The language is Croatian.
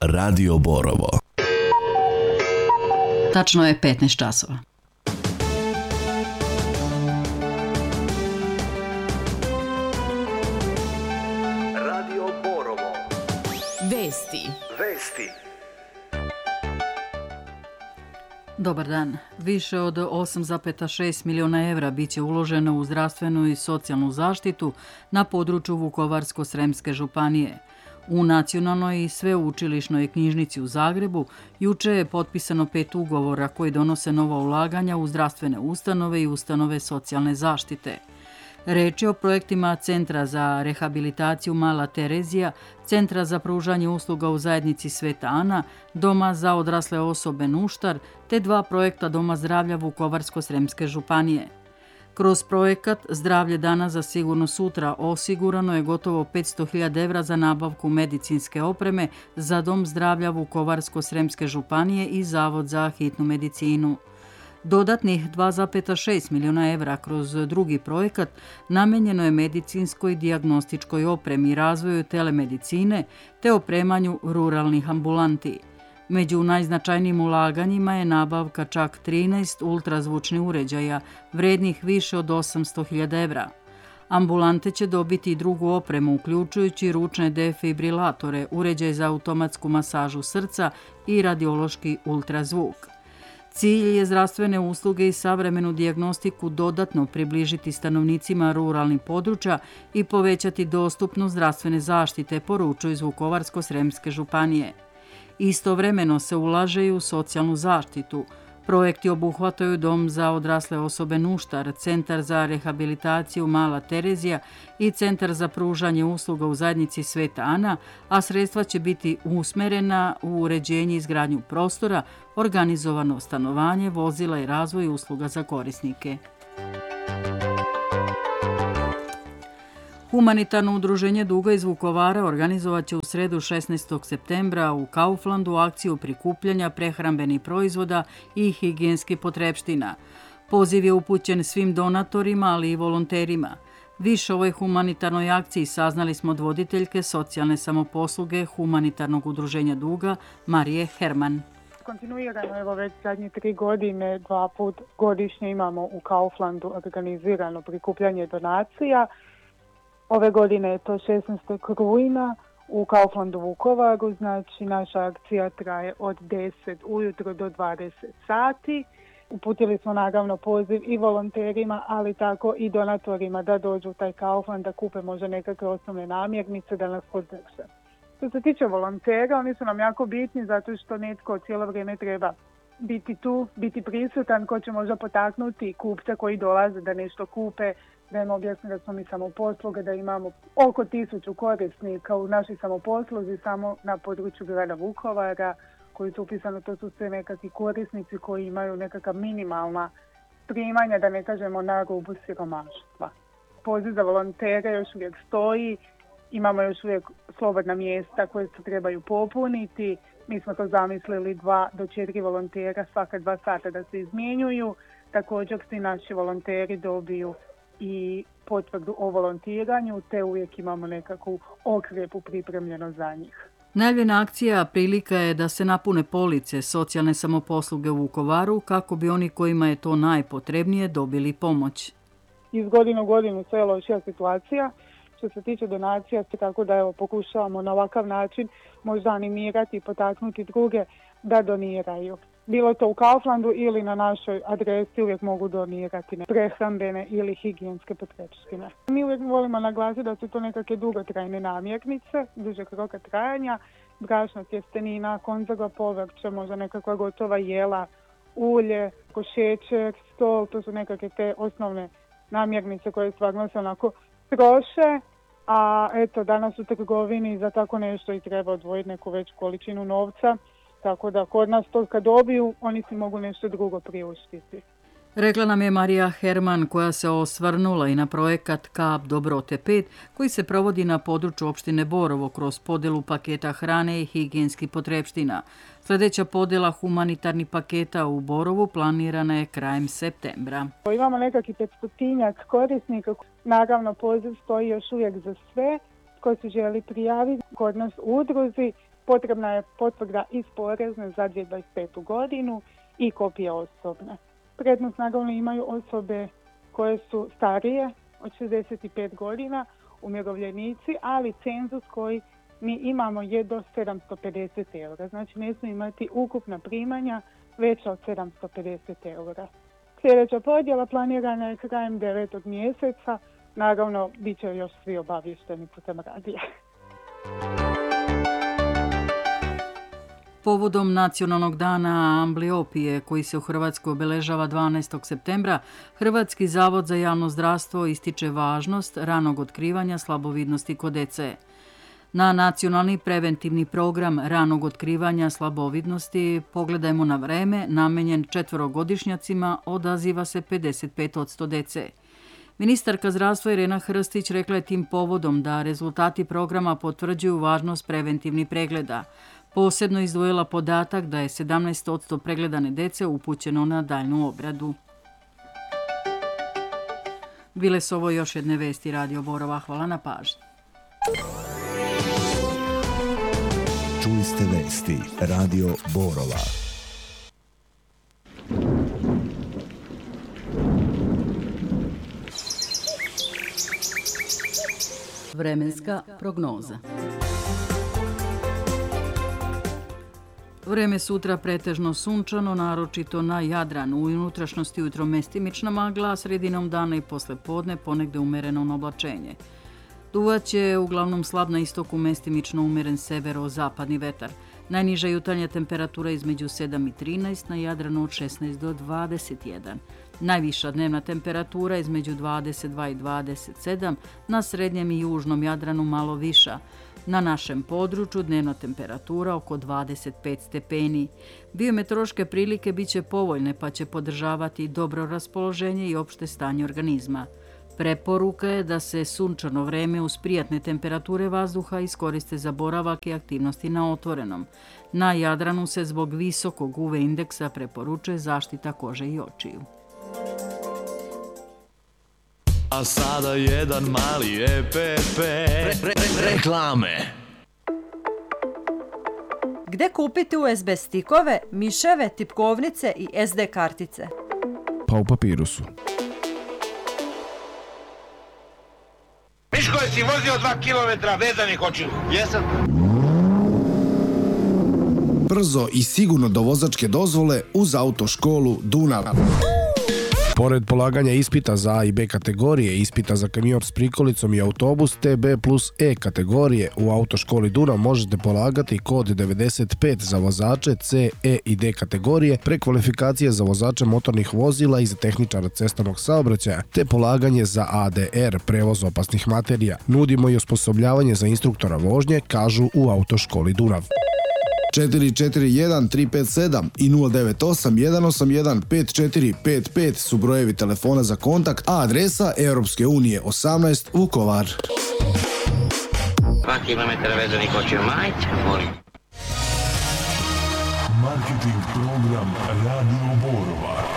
Radio Borovo. Tačno je 15 časova. Radio Borovo. Vesti. Dobar dan. Više od 8,6 miliona evra bit će uloženo u zdravstvenu i socijalnu zaštitu na području Vukovarsko-sremske županije. U Nacionalnoj i sveučilišnoj knjižnici u Zagrebu juče je potpisano 5 ugovora koji donose nova ulaganja u zdravstvene ustanove i ustanove socijalne zaštite. Reč je o projektima Centra za rehabilitaciju Mala Terezija, Centra za pružanje usluga u zajednici Sveta Ana, Doma za odrasle osobe Nuštar, te 2 projekta Doma zdravlja Vukovarsko-sremske županije. Kroz projekat Zdravlje danas za sigurno sutra osigurano je gotovo 500.000 evra za nabavku medicinske opreme za Dom zdravlja Vukovarsko-sremske županije i Zavod za hitnu medicinu. Dodatnih 2,6 miliona evra kroz drugi projekat namijenjeno je medicinskoj dijagnostičkoj opremi, razvoju telemedicine te opremanju ruralnih ambulanti. Među najznačajnijim ulaganjima je nabavka čak 13 ultrazvučnih uređaja, vrednih više od 800.000 evra. Ambulante će dobiti i drugu opremu, uključujući ručne defibrilatore, uređaj za automatsku masažu srca i radiološki ultrazvuk. Cilj je zdravstvene usluge i savremenu dijagnostiku dodatno približiti stanovnicima ruralnih područja i povećati dostupnost zdravstvene zaštite, poručuju iz Vukovarsko-sremske županije. Istovremeno se ulaže i u socijalnu zaštitu. Projekti obuhvataju Dom za odrasle osobe Nuštar, Centar za rehabilitaciju Mala Terezija i Centar za pružanje usluga u zajednici Sveta Ana, a sredstva će biti usmerena u uređenje i izgradnju prostora, organizovano stanovanje, vozila i razvoj usluga za korisnike. Humanitarno udruženje Duga iz Vukovara organizovat će u sredu 16. septembra u Kauflandu akciju prikupljanja prehrambenih proizvoda i higijenskih potrepština. Poziv je upućen svim donatorima, ali i volonterima. Više o ovoj humanitarnoj akciji saznali smo od voditeljke socijalne samoposluge Humanitarnog udruženja Duga, Marije Herman. Kontinuirano, evo već zadnje 3 godine, 2 put godišnje imamo u Kauflandu organizirano prikupljanje donacija. Ove godine je to 16. rujna u Kauflandu Vukovaru, znači naša akcija traje od 10 ujutro do 20 sati. Uputili smo naravno poziv i volonterima, ali tako i donatorima da dođu u taj Kaufland, da kupe možda nekakve osnovne namirnice, da nas podrže. Što se tiče volontera, oni su nam jako bitni zato što netko cijelo vrijeme treba biti tu, biti prisutan, ko će možda potaknuti kupce koji dolaze da nešto kupe, da im objasni da smo mi samoposluge, da imamo oko 1000 korisnika u našoj samoposluzi samo na području grada Vukovara koji su upisani, to su sve nekakvi korisnici koji imaju nekakva minimalna primanja, da ne kažemo na rubu siromaštva. Poziv za volontere još uvijek stoji, imamo još uvijek slobodna mjesta koje se trebaju popuniti. Mi smo to zamislili 2 do 4 volontera svaka 2 sata da se izmjenjuju. Također svi naši volonteri dobiju i potvrdu o volontiranju, te uvijek imamo nekakvu okrepu pripremljeno za njih. Najavljena akcija prilika je da se napune police socijalne samoposluge u Vukovaru kako bi oni kojima je to najpotrebnije dobili pomoć. Iz godine u godinu sve je lošija situacija što se tiče donacija, tako da evo pokušavamo na ovakav način možda animirati i potaknuti druge da doniraju. Bilo to u Kauflandu ili na našoj adresi uvijek mogu donirati prehrambene ili higijenske potrepštine. Mi uvijek volimo naglasiti da su to nekakve dugotrajne namirnice, dužeg roka trajanja, brašna, tjestenina, konzerva povrća, možda nekakva gotova jela, ulje, šećer, stol, to su nekakve te osnovne namirnice koje stvarno se onako troše. A eto, danas u trgovini za tako nešto i treba odvojiti neku veću količinu novca. Tako da kod nas to kad dobiju, oni si mogu nešto drugo priuštiti. Rekla nam je Marija Herman koja se osvrnula i na projekat Kap Dobrote 5 koji se provodi na području opštine Borovo kroz podjelu paketa hrane i higijenskih potrepština. Sljedeća podjela humanitarnih paketa u Borovu planirana je krajem septembra. Imamo nekakvi 500 korisnika. Naravno, poziv stoji još uvijek za sve ko se želi prijaviti kod nas u udruzi. Potrebna je potvrda iz porezne za 2025. godinu i kopija osobne. Prednost naravno imaju osobe koje su starije od 65 godina, umirovljenici, ali cenzus koji mi imamo je do 750 eura. Znači ne smije imati ukupna primanja veća od 750 eura. Sljedeća podjela planirana je krajem 9. mjeseca. Naravno, bit će još svi obavješteni putem radija. Povodom Nacionalnog dana ambliopije, koji se u Hrvatskoj obeležava 12. septembra, Hrvatski zavod za javno zdravstvo ističe važnost ranog otkrivanja slabovidnosti kod dece. Na nacionalni preventivni program ranog otkrivanja slabovidnosti Pogledajmo na vreme, namenjen 4-godišnjacima, odaziva se 55% dece. Ministarka zdravstva Irena Hrstić rekla je tim povodom da rezultati programa potvrđuju važnost preventivnih pregleda. Posebno izdvojila podatak da je 17% pregledane dece upućeno na daljnu obradu. Bile su ovo još jedne vesti Radio Borova. Hvala na pažnji. Čuli ste vesti Radio Borova. Vremenska prognoza. Vreme sutra pretežno sunčano, naročito na Jadranu. U unutrašnjosti ujutro mestimična magla, a sredinom dana i posle podne ponegde umereno oblačenje. Duvaće uglavnom slab na istoku, mestimično umeren severo-zapadni vetar. Najniža jutarnja temperatura između 7 i 13, na Jadranu od 16 do 21. Najviša dnevna temperatura između 22 i 27, na srednjem i južnom Jadranu malo viša. Na našem području dnevna temperatura oko 25 stepeni. Biometeorološke prilike biće povoljne pa će podržavati dobro raspoloženje i opšte stanje organizma. Preporuka je da se sunčano vreme uz prijatne temperature vazduha iskoriste za boravak i aktivnosti na otvorenom. Na Jadranu se zbog visokog UV indeksa preporučuje zaštita kože i očiju. A sada jedan mali EPP. Reklame. Gde kupiti USB stikove, miševe, tipkovnice i SD kartice? Pa u Papirusu. Miško, jesi vozio 2 kilometra vezanih očiju? Jesam. Brzo i sigurno do vozačke dozvole uz autoškolu Dunav. Pored polaganja ispita za A i B kategorije, ispita za kamion s prikolicom i autobus TB plus E kategorije, u autoškoli Dunav možete polagati kod 95 za vozače C, E i D kategorije, prekvalifikacije za vozače motornih vozila i za tehničara cestovnog saobraćaja, te polaganje za ADR, prevoz opasnih materija. Nudimo i osposobljavanje za instruktora vožnje, kažu u autoškoli Dunav. 441-357 i 098-181-5455 su brojevi telefona za kontakt, a adresa Europske unije 18 Vukovar. 2 kilometra vezanih očiju, majte, molim. Marketing program Radio Borova.